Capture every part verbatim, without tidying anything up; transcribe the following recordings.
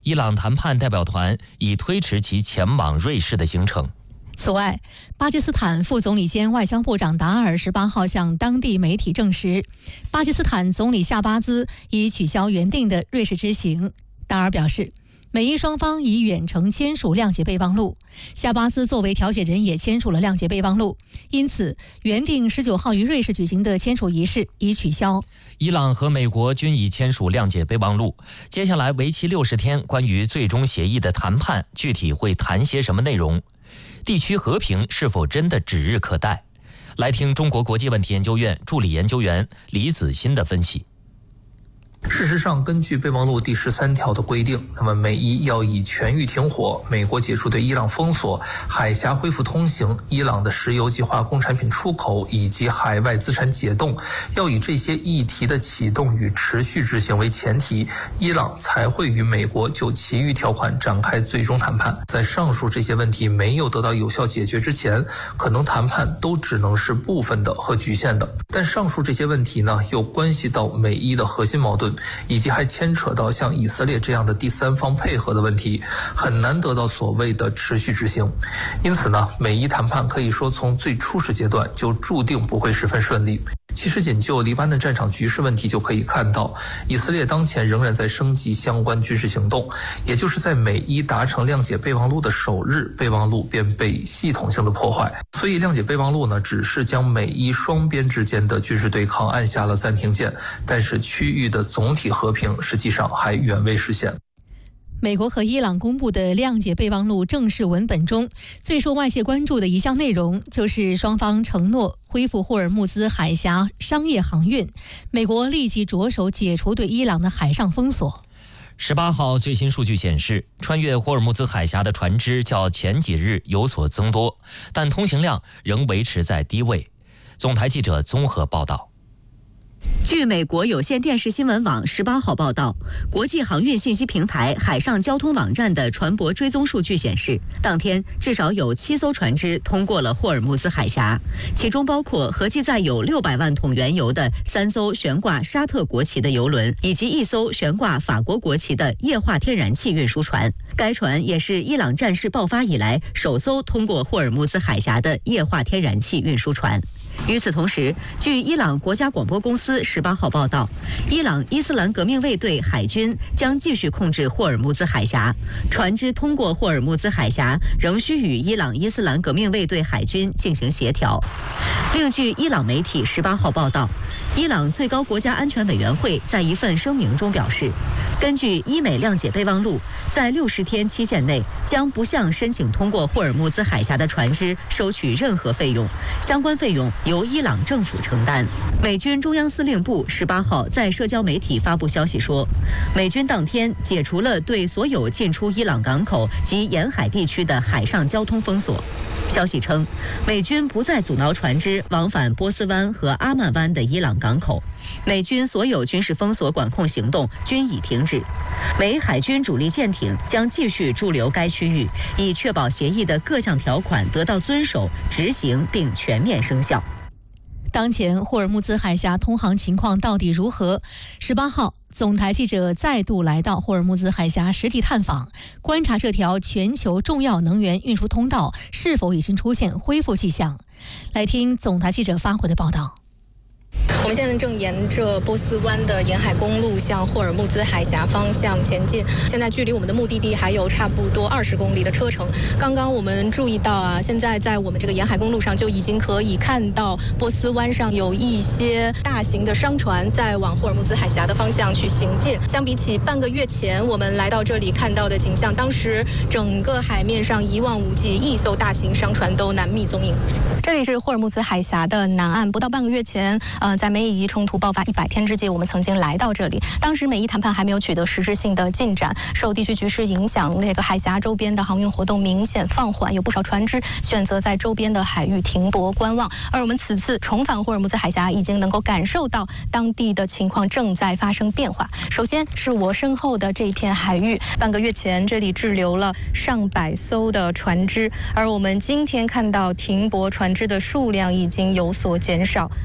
伊朗谈判代表团已推迟其前往瑞士的行程。 此外，巴基斯坦副总理兼外交部长达尔十八号向当地媒体证实，巴基斯坦总理夏巴兹已取消原定的瑞士之行。达尔表示，美伊双方已远程签署谅解备忘录，夏巴兹作为调解人也签署了谅解备忘录，因此原定十九号于瑞士举行的签署仪式已取消。 伊朗和美国均已签署谅解备忘录，接下来为期六十天关于最终协议的谈判，具体会谈些什么内容？地区和平是否真的指日可待？来听中国国际问题研究院助理研究员李子欣的分析。 事实上，根据备忘录第十三条的规定，那么美伊要以全域停火、美国解除对伊朗封锁、海峡恢复通行、伊朗的石油及化工产品出口以及海外资产解冻，要以这些议题的启动与持续执行为前提，伊朗才会与美国就其余条款展开最终谈判。在上述这些问题没有得到有效解决之前，可能谈判都只能是部分的和局限的。但上述这些问题呢，又关系到美伊的核心矛盾，以及还牵扯到像以色列这样的第三方配合的问题，很难得到所谓的持续执行。因此呢，美伊谈判可以说从最初始阶段就注定不会十分顺利。其实仅就黎巴嫩战场局势问题就可以看到，以色列当前仍然在升级相关军事行动，也就是在美伊达成谅解备忘录的首日，备忘录便被系统性的破坏。所以谅解备忘录呢，只是将美伊双边之间的军事对抗按下了暂停键，但是区域的总体和平实际上还远未实现。 美国和伊朗公布的谅解备忘录正式文本中，最受外界关注的一项内容就是双方承诺恢复霍尔木兹海峡商业航运，美国立即着手解除对伊朗的海上封锁。 十八号最新数据显示，穿越霍尔木兹海峡的船只较前几日有所增多，但通行量仍维持在低位。总台记者综合报道。 据美国有线电视新闻网十八号报道，国际航运信息平台海上交通网站的船舶追踪数据显示，当天至少有七艘船只通过了霍尔木兹海峡，其中包括合计载有六百万桶原油的三艘悬挂沙特国旗的油轮，以及一艘悬挂法国国旗的液化天然气运输船。该船也是伊朗战事爆发以来首艘通过霍尔木兹海峡的液化天然气运输船。与此同时，据伊朗国家广播公司十八号报道，伊朗伊斯兰革命卫队海军将继续控制霍尔木兹海峡，船只通过霍尔木兹海峡仍需与伊朗伊斯兰革命卫队海军进行协调。另据伊朗媒体十八号报道，伊朗最高国家安全委员会在一份声明中表示，根据伊美谅解备忘录，在六十天期限内将不向申请通过霍尔木兹海峡的船只收取任何费用，相关费用由伊朗政府承担。美军中央司令部十八号在社交媒体发布消息说，美军当天解除了对所有进出伊朗港口及沿海地区的海上交通封锁。消息称，美军不再阻挠船只往返波斯湾和阿曼湾的伊朗港口，美军所有军事封锁管控行动均已停止。美海军主力舰艇将继续驻留该区域，以确保协议的各项条款得到遵守、执行并全面生效。 当前霍尔木兹海峡通航情况到底如何？十八号，总台记者再度来到霍尔木兹海峡实地探访，观察这条全球重要能源运输通道是否已经出现恢复迹象。来听总台记者发回的报道。 我们现在正沿着波斯湾的沿海公路向霍尔木兹海峡方向前进，现在距离我们的目的地还有差不多二十公里的车程。刚刚我们注意到啊，现在在我们这个沿海公路上就已经可以看到波斯湾上有一些大型的商船在往霍尔木兹海峡的方向去行进。相比起半个月前我们来到这里看到的景象，当时整个海面上一望无际，一艘大型商船都难觅踪影。这里是霍尔木兹海峡的南岸，不到半个月前，呃，在美以伊冲突爆发一百天之际，我们曾经来到这里。当时美伊谈判还没有取得实质性的进展，受地区局势影响，那个海峡周边的航运活动明显放缓，有不少船只选择在周边的海域停泊观望。而我们此次重返霍尔木兹海峡，已经能够感受到当地的情况正在发生变化。首先是我身后的这一片海域，半个月前这里滞留了上百艘的船只，而我们今天看到停泊船只的数量已经有所减少。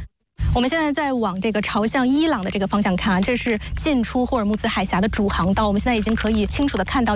我们现在在往这个朝向伊朗的这个方向看啊，这是进出霍尔木兹海峡的主航道。我们现在已经可以清楚的看到。